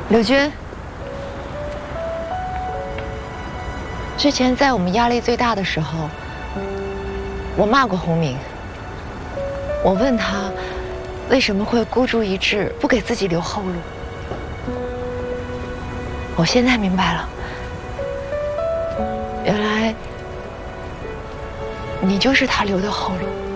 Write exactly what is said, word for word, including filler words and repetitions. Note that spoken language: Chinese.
刘军，之前在我们压力最大的时候，我骂过洪明。我问他，为什么会孤注一掷，不给自己留后路？我现在明白了，原来你就是他留的后路。